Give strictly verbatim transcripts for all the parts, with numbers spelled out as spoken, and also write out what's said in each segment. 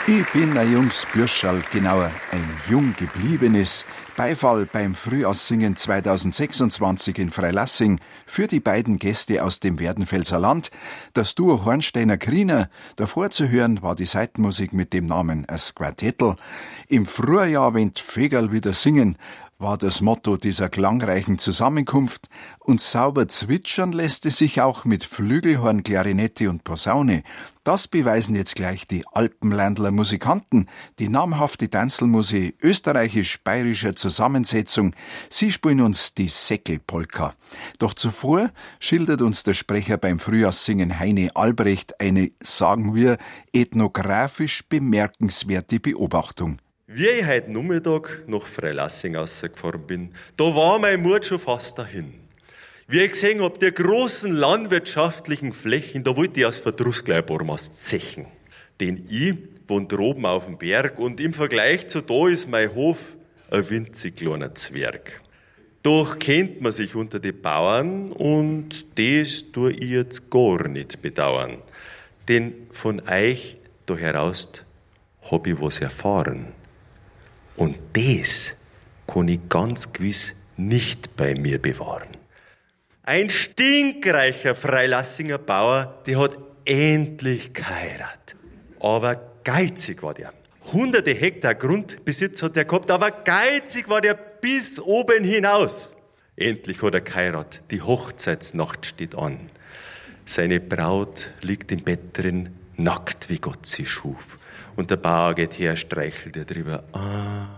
Ich bin ein junges Bürscherl, genauer ein jung gebliebenes. Beifall beim Frühjahrssingen zweitausendsechsundzwanzig in Freilassing für die beiden Gäste aus dem Werdenfelser Land. Das Duo Hornsteiner Kriener. Davor zu hören war die Seitenmusik mit dem Namen Es Quartettel. Im Frühjahr, wenn die Vögel wieder singen, war das Motto dieser klangreichen Zusammenkunft, und sauber zwitschern lässt es sich auch mit Flügelhorn, Klarinette und Posaune. Das beweisen jetzt gleich die Alpenländler Musikanten, die namhafte Tanzelmusik österreichisch-bayerischer Zusammensetzung. Sie spielen uns die Säckelpolka. Doch zuvor schildert uns der Sprecher beim Frühjahrssingen Heine Albrecht eine, sagen wir, ethnografisch bemerkenswerte Beobachtung. Wie ich heute Nachmittag nach Freilassing rausgefahren bin, da war mein Mut schon fast dahin. Wie ich gesehen hab, die großen landwirtschaftlichen Flächen, da wollte ich aus Verdruss gleich Bohrmast zechen. Denn ich wohne droben auf dem Berg und im Vergleich zu da ist mein Hof ein winzig kleiner Zwerg. Doch kennt man sich unter den Bauern und das tue ich jetzt gar nicht bedauern. Denn von euch da heraus hab ich was erfahren. Und das kann ich ganz gewiss nicht bei mir bewahren. Ein stinkreicher Freilassinger Bauer, der hat endlich geheiratet. Aber geizig war der. Hunderte Hektar Grundbesitz hat er gehabt, aber geizig war der bis oben hinaus. Endlich hat er geheiratet. Die Hochzeitsnacht steht an. Seine Braut liegt im Bett drin, nackt wie Gott sie schuf. Und der Bauer geht her, streichelt ihr drüber. Ah,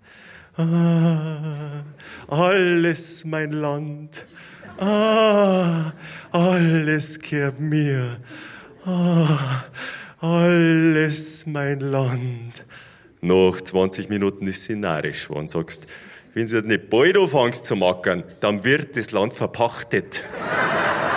ah, alles mein Land. Ah, alles gehört mir. Ah, alles mein Land. Nach zwanzig Minuten ist sie narrisch geworden. Sagst, wenn sie nicht bald anfängt zu mackern, dann wird das Land verpachtet.